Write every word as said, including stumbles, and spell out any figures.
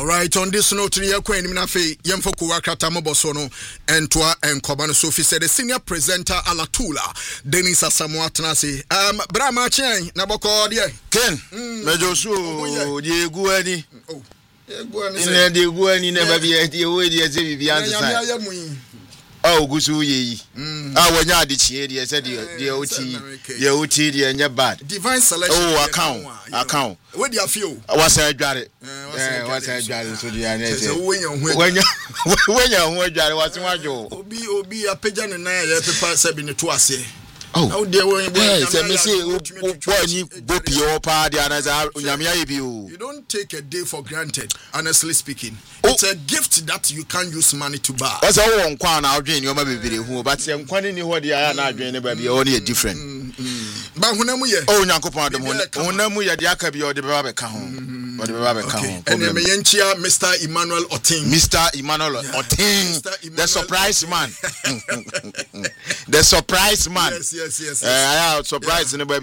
right, on this note, we are going to say, Yemfoko Wakata Mobosono, and Toa and Kobano Sophie said the senior presenter Alatula, Dennis Asamoah Tanasi. Um, Brahma Chen, Naboko, yeah. Ken, Mejosu, Diego Any. Oh, in the Guani never be at the way the answer. Oh, Gusu ye. I will not the I said the O T, the O T, the and your bad. Divine selection. Oh, account, account. What do you feel? I was I got it. What's I got it to the answer? When you when you when you was my job. Obi Obi a pigeon and I have to pass up in the twice. Oh, there were yes, let me say, when you go to your party, you don't take a day for granted, honestly speaking. It's a gift that you can't use money to buy. That's all one quan I'll drain your baby who, but I'm quite what the I not drain baby only different. But when I'm here, oh, Uncle Pond, when I'm with the Akabi or the Babbe Kahon, or the Babbe Kahon, and the Mayentia, Mister Emmanuel Oting, Mister Emmanuel Oting, the surprise man, the surprise man. Yes, yes, yes. I am surprised in the baby.